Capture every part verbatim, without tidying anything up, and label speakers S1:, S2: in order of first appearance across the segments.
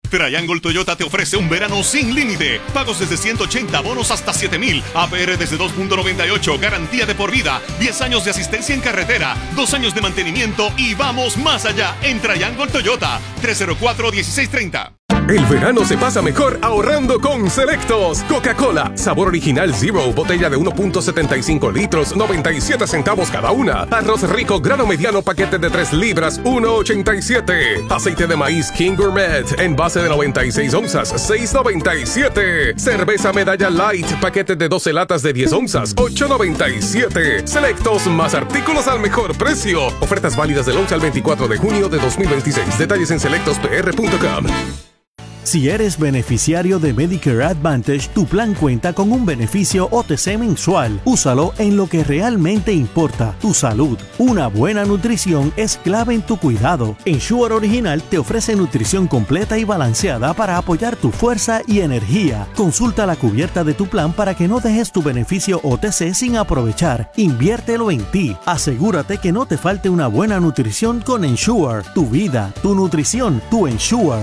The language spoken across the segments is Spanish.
S1: Triangle Toyota te ofrece un verano sin límite. Pagos desde ciento ochenta, bonos hasta siete mil. A P R desde dos punto noventa y ocho, garantía de por vida. diez años de asistencia en carretera, dos años de mantenimiento y vamos más allá en Triangle Toyota. tres cero cuatro, uno seis tres cero.
S2: El verano se pasa mejor ahorrando con Selectos. Coca-Cola, sabor original Zero, botella de uno punto setenta y cinco litros, noventa y siete centavos cada una. Arroz rico, grano mediano, paquete de tres libras, uno ochenta y siete. Aceite de maíz King Gourmet, envase de noventa y seis onzas, seis noventa y siete. Cerveza Medalla Light, paquete de doce latas de diez onzas, ocho noventa y siete. Selectos más artículos al mejor precio. Ofertas válidas del once al veinticuatro de junio de dos mil veintiséis. Detalles en selectos p r punto com.
S3: Si eres beneficiario de Medicare Advantage, tu plan cuenta con un beneficio O T C mensual. Úsalo en lo que realmente importa, tu salud. Una buena nutrición es clave en tu cuidado. Ensure Original te ofrece nutrición completa y balanceada para apoyar tu fuerza y energía. Consulta la cubierta de tu plan para que no dejes tu beneficio O T C sin aprovechar. Inviértelo en ti. Asegúrate que no te falte una buena nutrición con Ensure. Tu vida, tu nutrición, tu Ensure.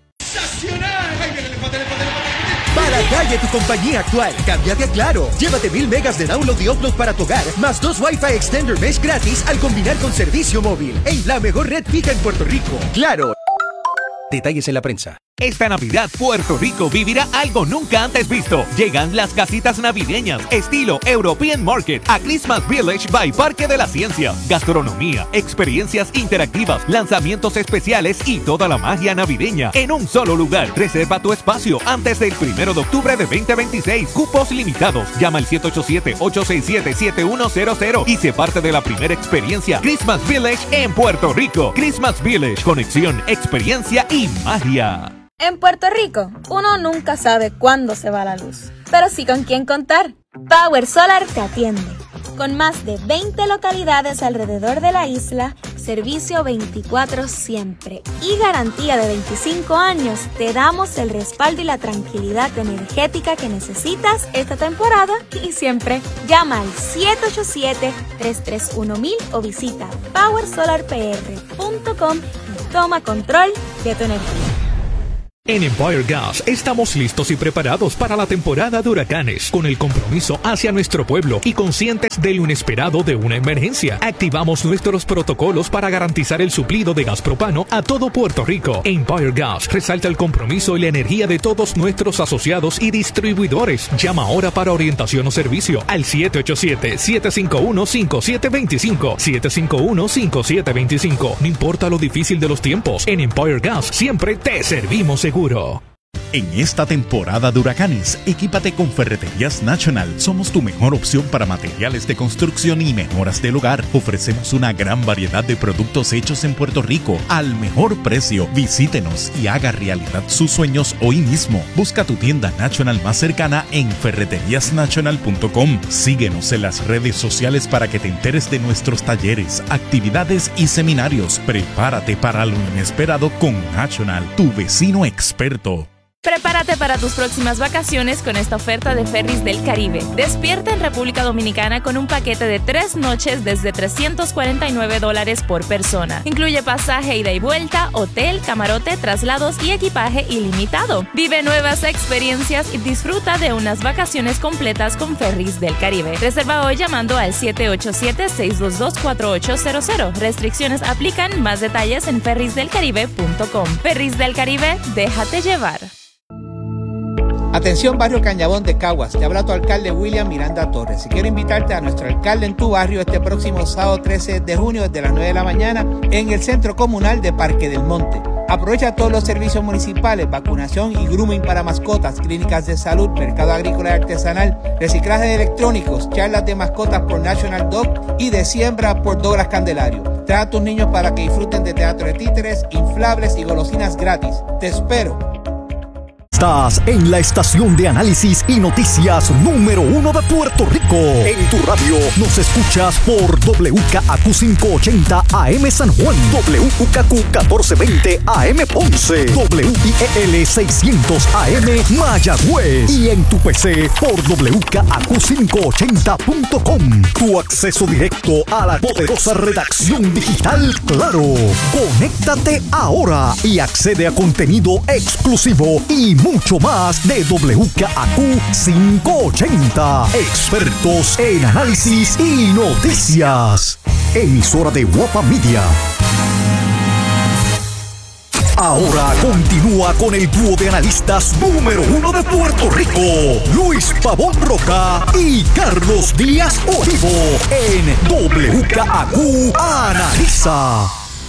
S4: Para calle tu compañía actual, cámbiate a Claro. Llévate mil megas de download y upload para tu hogar, más dos Wi-Fi Extender Mesh gratis al combinar con servicio móvil. En la mejor red fija en Puerto Rico. Claro. Detalles en la prensa.
S5: Esta Navidad, Puerto Rico vivirá algo nunca antes visto. Llegan las casitas navideñas, estilo European Market, a Christmas Village by Parque de la Ciencia. Gastronomía, experiencias interactivas, lanzamientos especiales y toda la magia navideña en un solo lugar. Reserva tu espacio antes del primero de octubre de veinte veintiséis. Cupos limitados. Llama al siete ocho siete, ocho seis siete, siete uno cero cero y sé parte de la primera experiencia Christmas Village en Puerto Rico. Christmas Village, conexión, experiencia y magia.
S6: En Puerto Rico, uno nunca sabe cuándo se va la luz, pero sí con quién contar. Power Solar te atiende. Con más de veinte localidades alrededor de la isla, servicio veinticuatro siempre y garantía de veinticinco años, te damos el respaldo y la tranquilidad energética que necesitas esta temporada y siempre. Llama al siete ocho siete, tres tres uno mil o visita power solar p r punto com y toma control de tu energía.
S7: En Empire Gas estamos listos y preparados para la temporada de huracanes, con el compromiso hacia nuestro pueblo y conscientes de lo inesperado de una emergencia. Activamos nuestros protocolos para garantizar el suplido de gas propano a todo Puerto Rico. Empire Gas resalta el compromiso y la energía de todos nuestros asociados y distribuidores. Llama ahora para orientación o servicio al siete ocho siete, siete cinco uno, cinco siete dos cinco, siete cinco uno, cinco siete dos cinco. No importa lo difícil de los tiempos, en Empire Gas siempre te servimos seguro.
S8: En esta temporada de huracanes, equípate con Ferreterías National. Somos tu mejor opción para materiales de construcción y mejoras del hogar. Ofrecemos una gran variedad de productos hechos en Puerto Rico al mejor precio. Visítenos y haga realidad sus sueños hoy mismo. Busca tu tienda National más cercana en ferreterías national punto com. Síguenos en las redes sociales para que te enteres de nuestros talleres, actividades y seminarios. Prepárate para lo inesperado con National, tu vecino experto.
S9: Prepárate para tus próximas vacaciones con esta oferta de Ferries del Caribe. Despierta en República Dominicana con un paquete de tres noches desde trescientos cuarenta y nueve dólares por persona. Incluye pasaje ida y vuelta, hotel, camarote, traslados y equipaje ilimitado. Vive nuevas experiencias y disfruta de unas vacaciones completas con Ferries del Caribe. Reserva hoy llamando al siete ocho siete, seis dos dos, cuatro ocho cero cero. Restricciones aplican. Más detalles en ferries del caribe punto com. Ferries del Caribe, déjate llevar.
S10: Atención barrio Cañabón de Caguas, te habla tu alcalde William Miranda Torres y quiero invitarte a nuestro alcalde en tu barrio este próximo sábado trece de junio desde las nueve de la mañana en el Centro Comunal de Parque del Monte. Aprovecha todos los servicios municipales, vacunación y grooming para mascotas, clínicas de salud, mercado agrícola y artesanal, reciclaje de electrónicos, charlas de mascotas por National Dog y de siembra por Douglas Candelario. Trae a tus niños para que disfruten de teatro de títeres, inflables y golosinas gratis. Te espero.
S11: Estás en la estación de análisis y noticias número uno de Puerto Rico. En tu radio nos escuchas por W K A Q quinientos ochenta A M San Juan, W K Q catorce veinte A M Ponce, W I E L seiscientos A M Mayagüez y en tu P C por W K A Q quinientos ochenta punto com. Tu acceso directo a la poderosa redacción digital Claro. Conéctate ahora y accede a contenido exclusivo y mucho más de W K A Q quinientos ochenta. Expertos en análisis y noticias. Emisora de Guapa Media. Ahora continúa con el dúo de analistas número uno de Puerto Rico, Luis Pavón Roca y Carlos Díaz Olivo, en W K A Q Analiza.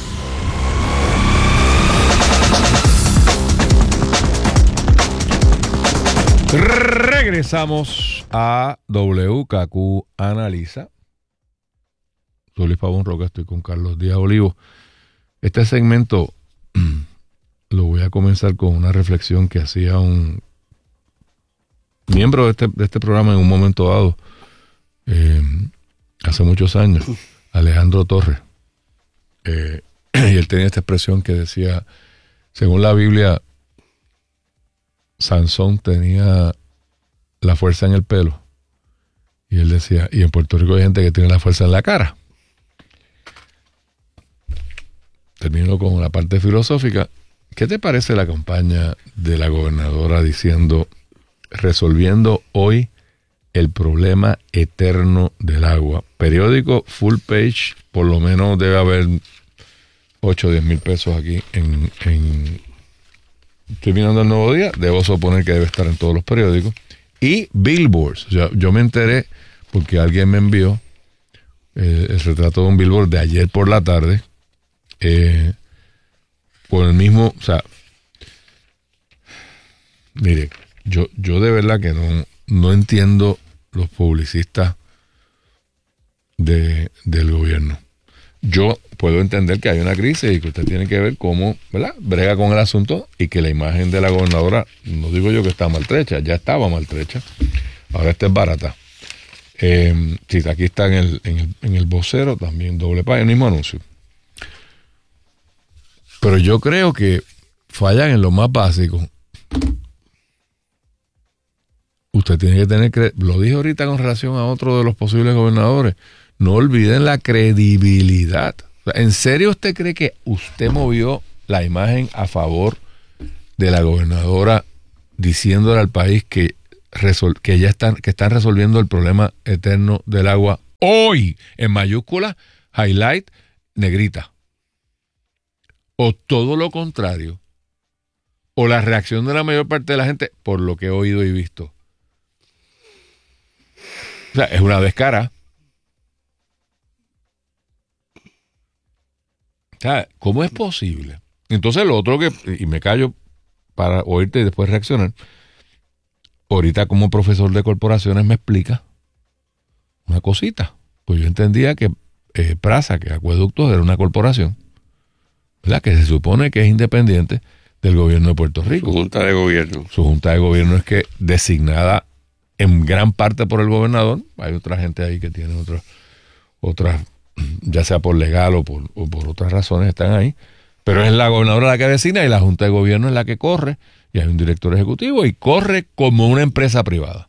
S12: Regresamos a W K Q Analiza. Soy Luis Pavón Roca, estoy con Carlos Díaz Olivo. Este segmento lo voy a comenzar con una reflexión que hacía un miembro de este, de este programa en un momento dado, eh, hace muchos años, Alejandro Torres. Eh, y él tenía esta expresión que decía, según la Biblia, Sansón tenía la fuerza en el pelo. Y él decía, y en Puerto Rico hay gente que tiene la fuerza en la cara. Termino con la parte filosófica. ¿Qué te parece la campaña de la gobernadora diciendo, resolviendo hoy el problema eterno del agua? Periódico full page, por lo menos debe haber ocho o diez mil pesos aquí en, en... Estoy mirando el Nuevo Día, debo suponer que debe estar en todos los periódicos. Y billboards. O sea, yo me enteré porque alguien me envió eh, el retrato de un billboard de ayer por la tarde. Eh, por el mismo, o sea, mire, yo, yo de verdad que no, no entiendo los publicistas de, del gobierno. Yo puedo entender que hay una crisis y que usted tiene que ver cómo, ¿verdad?, brega con el asunto y que la imagen de la gobernadora, no digo yo que está maltrecha, ya estaba maltrecha, ahora esta es barata. Eh, sí, aquí está en el, en el, en el vocero, también doble página, el mismo anuncio. Pero yo creo que fallan en lo más básico. Usted tiene que tener, lo dije ahorita con relación a otro de los posibles gobernadores, no olviden la credibilidad. O sea, ¿en serio usted cree que usted movió la imagen a favor de la gobernadora diciéndole al país que, resol, que ya están, que están resolviendo el problema eterno del agua hoy? En mayúscula, highlight, negrita. O todo lo contrario, o la reacción de la mayor parte de la gente por lo que he oído y visto. O sea, es una descara. O sea, ¿cómo es posible? Entonces lo otro que, y me callo para oírte y después reaccionar, ahorita como profesor de corporaciones me explica una cosita. Pues yo entendía que eh, Praza, que Acueductos era una corporación, ¿verdad?, que se supone que es independiente del gobierno de Puerto Rico.
S13: Su junta de gobierno.
S12: Su junta de gobierno es que designada en gran parte por el gobernador. Hay otra gente ahí que tiene otras, otras, ya sea por legal o por, o por otras razones, están ahí. Pero es la gobernadora la que designa y la junta de gobierno es la que corre. Y hay un director ejecutivo y corre como una empresa privada.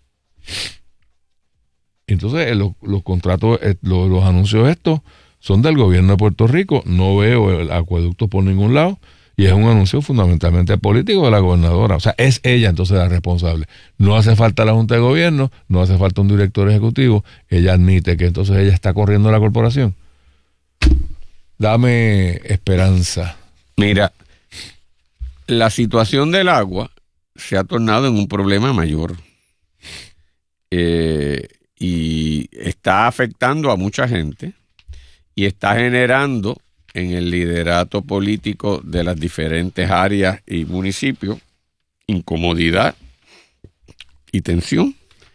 S12: Entonces los, los contratos, los, los anuncios estos son del gobierno de Puerto Rico. No veo el acueducto por ningún lado. Y es un anuncio fundamentalmente político de la gobernadora. O sea, es ella entonces la responsable. No hace falta la Junta de Gobierno, no hace falta un director ejecutivo. Ella admite que entonces ella está corriendo la corporación. Dame esperanza.
S13: Mira, la situación del agua se ha tornado en un problema mayor. Eh, y está afectando a mucha gente y está generando en el liderato político de las diferentes áreas y municipios incomodidad y tensión.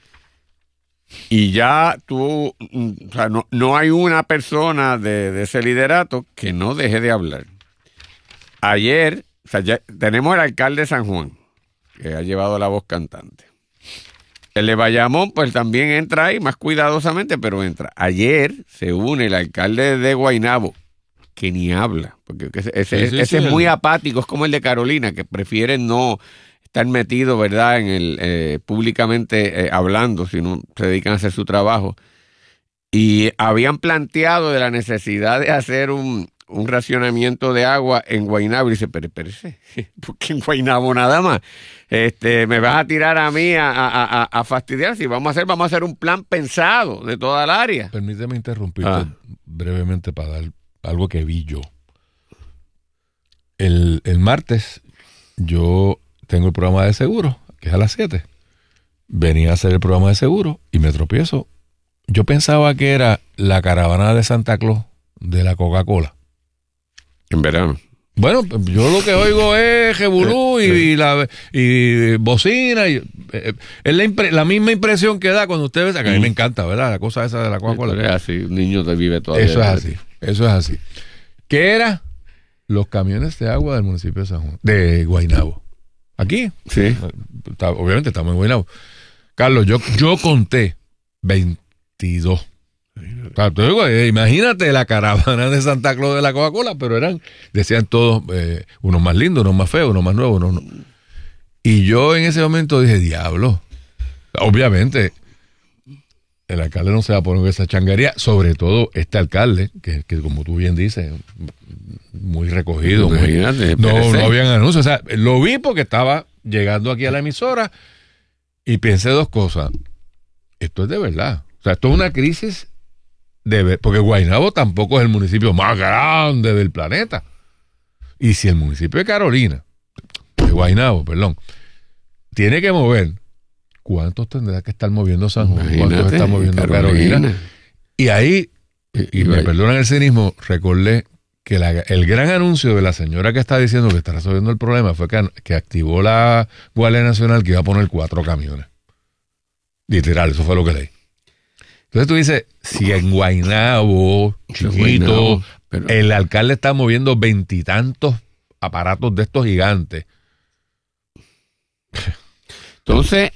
S13: Y ya tú, o sea, no, no hay una persona de, de ese liderato que no deje de hablar. Ayer, o sea, ya tenemos el alcalde de San Juan, que ha llevado la voz cantante. El de Bayamón, pues también entra ahí, más cuidadosamente, pero entra. Ayer se une el alcalde de Guaynabo, que ni habla, porque ese, ese, sí, sí, ese sí, es muy el... apático, es como el de Carolina, que prefieren no estar metido, ¿verdad?, en el eh, públicamente eh, hablando, sino se dedican a hacer su trabajo. Y habían planteado de la necesidad de hacer un, un racionamiento de agua en Guaynabo. Y dice, pero espérese, porque en Guaynabo nada más. Este, me vas a tirar a mí a, a, a, a fastidiar. Si vamos a hacer, vamos a hacer un plan pensado de toda el área.
S12: Permíteme interrumpirte
S13: ah.
S12: brevemente para dar algo que vi yo. El, el martes yo tengo el programa de seguro, que es a las siete. Venía a hacer el programa de seguro y me tropiezo. Yo pensaba que era la caravana de Santa Claus de la Coca-Cola.
S13: En verano.
S12: Bueno, yo lo que oigo es jebulú y, y, la, y bocina. Y, eh, es la, impre, la misma impresión que da cuando usted ve. Que a mí me encanta, ¿verdad? La cosa esa de la Coca-Cola.
S13: Es así, un niño te vive todavía.
S12: Eso es así, eso es así. ¿Qué era? Los camiones de agua del municipio de San Juan, de Guaynabo. Aquí.
S13: Sí.
S12: Está, obviamente estamos en Guaynabo. Carlos, yo, yo conté veintidós. Claro, te digo, eh, imagínate la caravana de Santa Claus de la Coca-Cola, pero eran, decían todos, eh, unos más lindos, unos más feos, unos más nuevos, unos no. Y yo en ese momento dije, diablo, obviamente el alcalde no se va a poner esa changuería, sobre todo este alcalde, que, que como tú bien dices, muy recogido, muy, no, no habían anuncios, o sea, lo vi porque estaba llegando aquí a la emisora y pensé dos cosas, esto es de verdad, o sea, esto es una crisis de ver, porque Guaynabo tampoco es el municipio más grande del planeta, y si el municipio de Carolina, de Guaynabo, perdón, tiene que mover, ¿cuántos tendrá que estar moviendo San Juan? Imagínate, ¿cuántos está moviendo Carolina? Carolina? Y ahí, y, y me perdonan el cinismo, recordé que la, el gran anuncio de la señora que está diciendo que está resolviendo el problema fue que, que activó la Guardia Nacional, que iba a poner cuatro camiones. Literal, eso fue lo que leí. Entonces tú dices, si en Guaynabo, chiquito, Guaynabo, pero... el alcalde está moviendo veintitantos aparatos de estos gigantes.
S13: Entonces,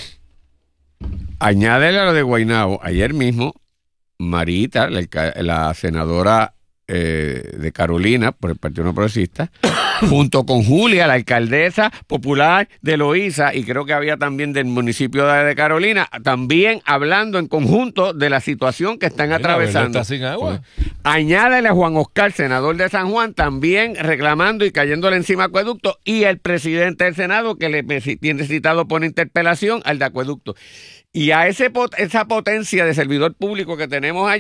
S13: añádele a lo de Guaynabo. Ayer mismo, Marita, la, la senadora eh, de Carolina, por el Partido No Progresista, junto con Julia, la alcaldesa popular de Loíza, y creo que había también del municipio de, de Carolina, también hablando en conjunto de la situación que están Mira, atravesando.
S12: Está sin agua.
S13: Añádele a Juan Oscar, senador de San Juan, también reclamando y cayéndole encima a Acueducto, y el presidente del Senado, que le tiene citado por interpelación al de Acueducto. Y a ese esa potencia de servidor público que tenemos allí,